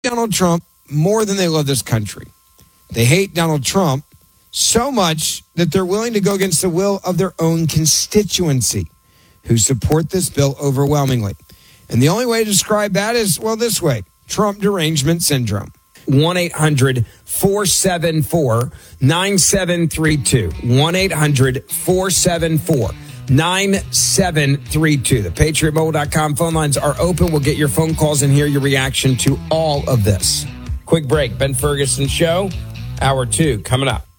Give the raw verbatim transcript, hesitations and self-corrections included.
Donald Trump more than they love this country. They hate Donald Trump so much that they're willing to go against the will of their own constituency, who support this bill overwhelmingly. And the only way to describe that is, well, this way: Trump derangement syndrome. one eight hundred four seven four nine seven three two. one eight hundred four seven four nine seven three two. The patriot mobile dot com phone lines are open. We'll get your phone calls and hear your reaction to all of this. Quick break. Ben Ferguson Show, hour two, coming up.